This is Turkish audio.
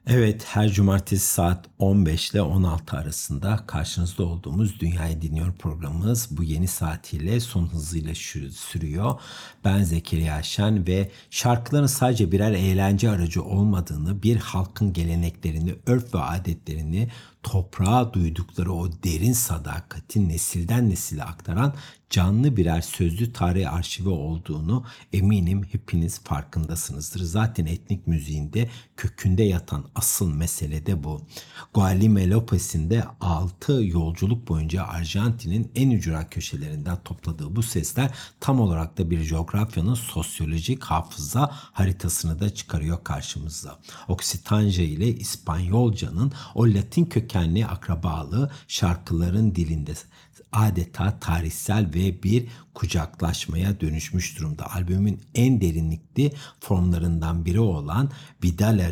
Evet, her cumartesi saat 15 ile 16 arasında karşınızda olduğumuz Dünyayı Dinliyor programımız bu yeni saatiyle son hızıyla sürüyor. Ben Zekeriya Şen ve şarkıların sadece birer eğlence aracı olmadığını, bir halkın geleneklerini, örf ve adetlerini, toprağa duydukları o derin sadakati nesilden nesile aktaran canlı birer sözlü tarih arşivi olduğunu eminim hepiniz farkındasınızdır. Zaten etnik müziğinde kökünde yatan asıl mesele de bu. Guadalupe Lopez'in de 6 yolculuk boyunca Arjantin'in en ücra köşelerinden topladığı bu sesler tam olarak da bir coğrafyanın sosyolojik hafıza haritasını da çıkarıyor karşımıza. Oksitanca ile İspanyolcanın o Latin kökenli akrabalığı şarkıların dilinde adeta tarihsel ve bir kucaklaşmaya dönüşmüş durumda. Albümün en derinlikli formlarından biri olan Vidal